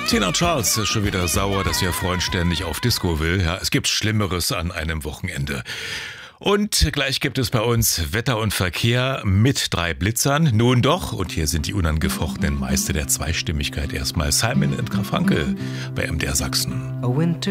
Tina Charles ist schon wieder sauer, dass ihr Freund ständig auf Disco will. Ja, es gibt Schlimmeres an einem Wochenende. Und gleich gibt es bei uns Wetter und Verkehr mit 3 Blitzern. Nun doch, und hier sind die unangefochtenen Meister der Zweistimmigkeit. Erstmal Simon & Garfunkel bei MDR Sachsen. A winter